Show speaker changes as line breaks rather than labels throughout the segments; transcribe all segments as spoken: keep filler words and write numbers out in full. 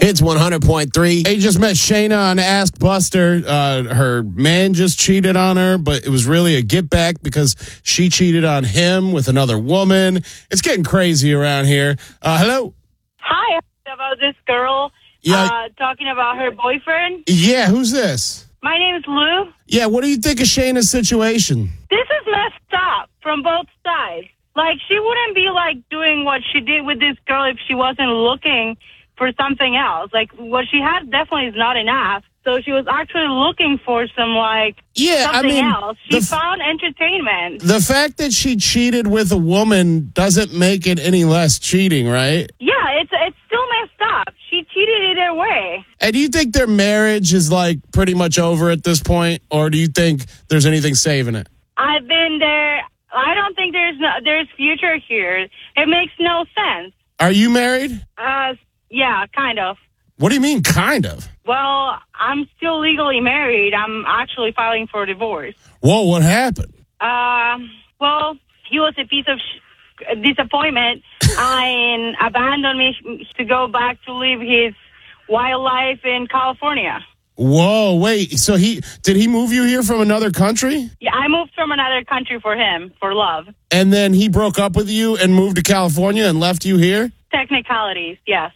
It's one hundred point three. Hey, just met Shayna on Ask Buster. Uh, her man just cheated on her, but it was really a get back because she cheated on him with another woman. It's getting crazy around here. Uh, hello?
Hi, about this girl
Yeah.
uh, talking about her boyfriend.
Yeah, who's this?
My name is Lou.
Yeah, what do you think of Shayna's situation?
This is messed up from both sides. Like, she wouldn't be, like, doing what she did with this girl if she wasn't looking for something else. Like, what she had definitely is not enough. So she was actually looking for some, like,
Yeah, I
something
mean,
else. She
the f-
found entertainment.
The fact that she cheated with a woman doesn't make it any less cheating, right?
Yeah, it's it's still messed up. She cheated either way.
And do you think their marriage is, like, pretty much over at this point? Or do you think there's anything saving it?
I've been there. I don't think there's no, there's future here. It makes no sense.
Are you married?
Uh, yeah, kind of.
What do you mean, kind of?
Well, I'm still legally married. I'm actually filing for divorce.
Whoa, what happened?
Uh, well, he was a piece of sh- disappointment and abandoned me to go back to live his wildlife in California.
Whoa, wait. So he did he move you here from another country?
Yeah, I moved from another country for him, for love.
And then he broke up with you and moved to California and left you here?
Technicalities, yes.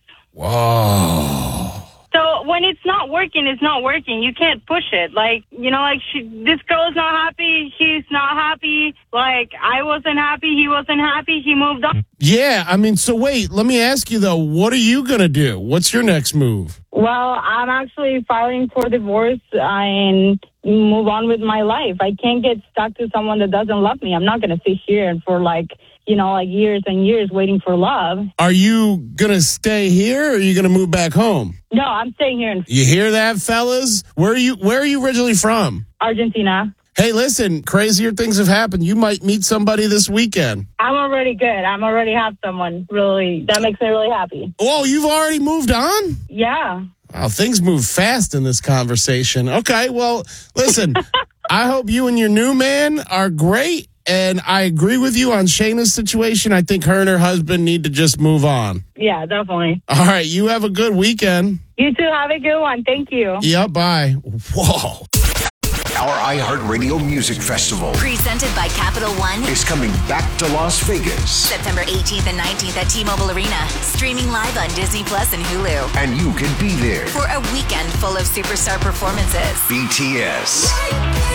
Whoa.
So when it's not working, it's not working. You can't push it. Like, you know, like she, this girl is not happy. He's not happy. Like, I wasn't happy. He wasn't happy. He moved on.
Yeah, I mean, so wait, let me ask you though, what are you going to do? What's your next move?
Well, I'm actually filing for divorce and move on with my life. I can't get stuck to someone that doesn't love me. I'm not going to sit here and for like, you know, like years and years waiting for love.
Are you going to stay here or are you going to move back home?
No, I'm staying here in
You hear that, fellas? Where are you where are you originally from?
Argentina.
Hey, listen, crazier things have happened. You might meet somebody this weekend.
I'm already good. I'm already have someone really, that makes me really happy.
Oh, you've already moved on?
Yeah.
Wow, things move fast in this conversation. Okay, well, listen, I hope you and your new man are great. And I agree with you on Shayna's situation. I think her and her husband need to just move on.
Yeah, definitely.
All right, you have a good weekend.
You too. Have a good one. Thank you.
Yep, bye. Whoa.
Our iHeartRadio Music Festival
Presented by Capital One.
is coming back to Las Vegas,
September eighteenth and nineteenth at T-Mobile Arena. Streaming live on Disney Plus and Hulu.
and you can be there.
For a weekend full of superstar performances.
B T S,